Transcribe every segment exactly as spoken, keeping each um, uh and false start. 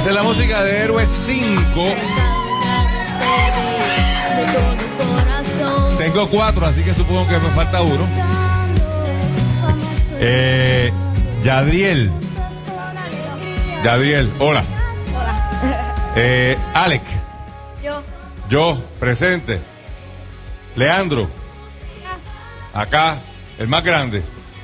Esa es la música de Héroes cinco. Tengo cuatro, así que supongo que me falta uno. Eh, Yadriel. Yadriel, hola. Hola. Eh, Alec. Yo. Yo, presente. Leandro. Acá, el más grande.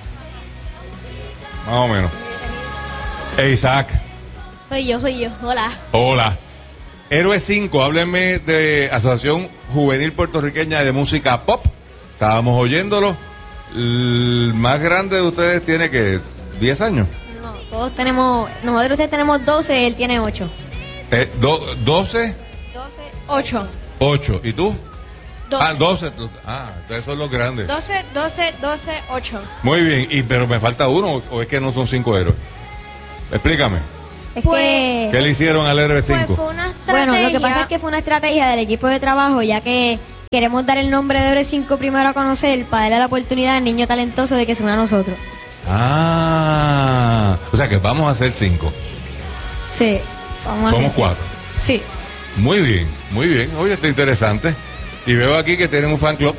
Más o menos. E Isaac. Soy yo, soy yo. Hola. Hola. Héroes cinco, háblenme de Asociación Juvenil Puertorriqueña de Música Pop. Estábamos oyéndolo. El más grande de ustedes tiene que diez años. No, todos tenemos, nosotros tenemos doce, él tiene ocho. Eh, do, doce. doce, ocho. ocho. ¿Y tú? doce. Ah, doce. Ah, ustedes son los grandes. doce, doce, doce, ocho. Muy bien, y pero me falta uno, o es que no son cinco héroes. Explícame. Es que... ¿Qué le hicieron al héroe Pues cinco? fue una estrategia. Bueno, lo que pasa es que fue una estrategia del equipo de trabajo, ya que queremos dar el nombre de Héroes cinco primero a conocer para darle la oportunidad al niño talentoso de que se una a nosotros. Ah, o sea que vamos a hacer cinco. Sí, vamos Somos a hacer cuatro. Sí. Muy bien, muy bien. Oye, está interesante. Y veo aquí que tienen un fan club.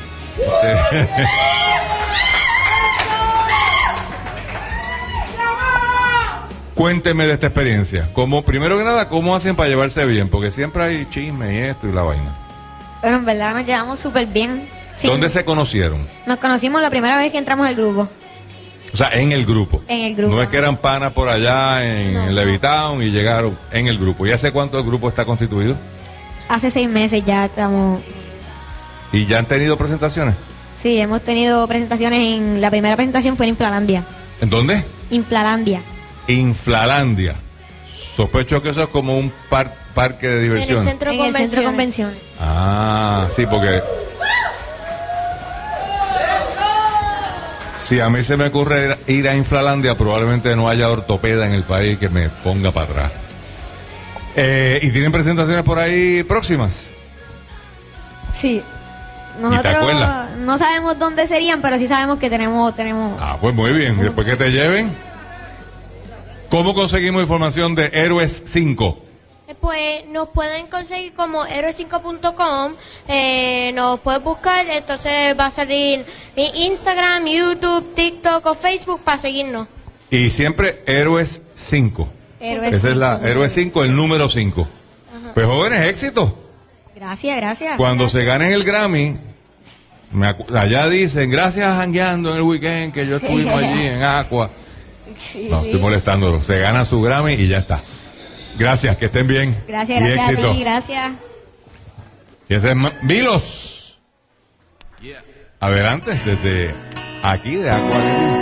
Cuénteme de esta experiencia. Como, primero que nada, ¿cómo hacen para llevarse bien? Porque siempre hay chisme y esto y la vaina. Bueno, en verdad nos llevamos súper bien. Sí. ¿Dónde se conocieron? Nos conocimos la primera vez que entramos al grupo. O sea, en el grupo. En el grupo. No es que eran panas por allá en No, Levittown y llegaron en el grupo. ¿Y hace cuánto el grupo está constituido? Hace seis meses ya estamos... ¿Y ya han tenido presentaciones? Sí, hemos tenido presentaciones en... La primera presentación fue en Inflalandia. ¿En dónde? Inflalandia. Inflalandia. Sospecho que eso es como un par- parque de diversión. En el centro, en el centro de convenciones. Ah, sí, porque... Si a mí se me ocurre ir, ir a Inflalandia, probablemente no haya ortopeda en el país que me ponga para atrás. Eh, ¿Y tienen presentaciones por ahí próximas? Sí. ¿Y te Nosotros acuerdas? no sabemos dónde serían, pero sí sabemos que tenemos... tenemos... Ah, pues muy bien. Y después que te lleven, ¿cómo conseguimos información de Héroes cinco? Pues nos pueden conseguir como héroes cinco punto com, eh, nos puedes buscar, entonces va a salir en Instagram, YouTube, TikTok o Facebook para seguirnos. Y siempre Héroes cinco. Héroes Esa es la cinco. Héroes cinco, el número cinco. Pues jóvenes, éxito. Gracias, gracias. Cuando se ganen el Grammy, me acu- allá dicen, gracias a Jangueando en el weekend que yo estuvimos allí en Aqua. Sí, No, sí. estoy molestándolo. Se gana su Grammy y ya está. Gracias, que estén bien. Gracias, Y gracias a éxito. ti, gracias. Y ese es Ma- Milos. Adelante, desde aquí de Aqua.